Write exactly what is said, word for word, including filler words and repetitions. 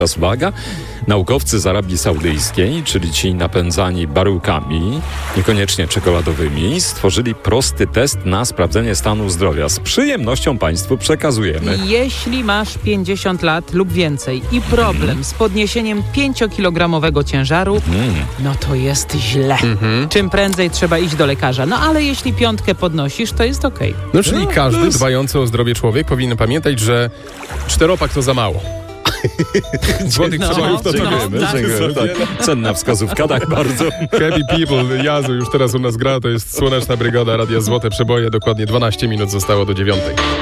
Teraz uwaga, naukowcy z Arabii Saudyjskiej, czyli ci napędzani baryłkami, niekoniecznie czekoladowymi, stworzyli prosty test na sprawdzenie stanu zdrowia. Z przyjemnością Państwu przekazujemy. Jeśli masz pięćdziesiąt lat lub więcej i problem z podniesieniem pięciokilogramowego ciężaru, Mm. no to jest źle. Mhm. Czym prędzej trzeba iść do lekarza. No ale jeśli piątkę podnosisz, to jest okej. No czyli No, każdy to jest- dbający o zdrowie człowiek powinien pamiętać, że czteropak to za mało. Złotych No, przebojów to co no, wiemy. tak. Dziękuję, tak. Cenna wskazówka, tak bardzo. Happy People, Jazu już teraz u nas gra, to jest Słoneczna Brygada, Radia Złote Przeboje, dokładnie dwanaście minut zostało do dziewiątej.